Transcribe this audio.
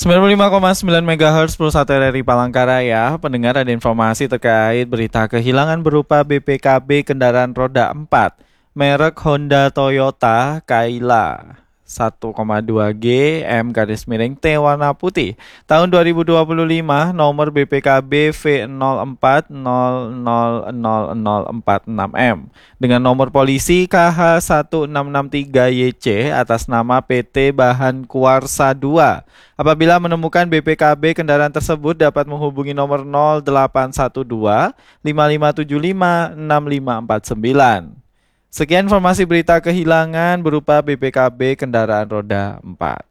95,9 MHz Pulsa RRI Palangkaraya. Pendengar, ada informasi terkait berita kehilangan berupa BPKB kendaraan roda 4 merek Honda Toyota Kaila 1,2G M_T warna putih tahun 2025, nomor BPKB V04000046M dengan nomor polisi KH1663YC atas nama PT Bahan Kuarsa 2. Apabila menemukan BPKB kendaraan tersebut, dapat menghubungi nomor 0812 5575 6549. Sekian informasi berita kehilangan berupa BPKB kendaraan roda 4.